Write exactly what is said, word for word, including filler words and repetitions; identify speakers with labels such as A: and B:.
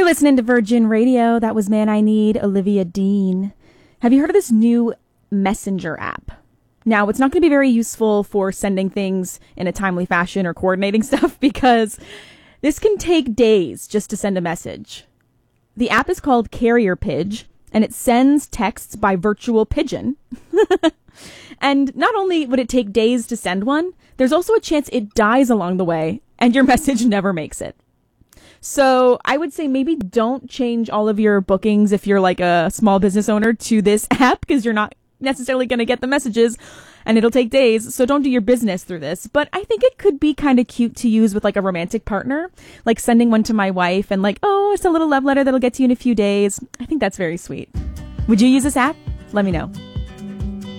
A: listening to Virgin Radio. That was Man I Need, Olivia Dean. Have you heard of this new Messenger app? Now, it's not going to be very useful for sending things in a timely fashion or coordinating stuff because this can take days just to send a message. The app is called Carrier Pidge, and it sends texts by virtual pigeon. And not only would it take days to send one, there's also a chance it dies along the way and your message never makes it. So I would say maybe don't change all of your bookings if you're like a small business owner to this app because you're not necessarily going to get the messages and it'll take days. So don't do your business through this. But I think it could be kind of cute to use with like a romantic partner, like sending one to my wife and like, oh, it's a little love letter that'll get to you in a few days. I think that's very sweet. Would you use this app? Let me know.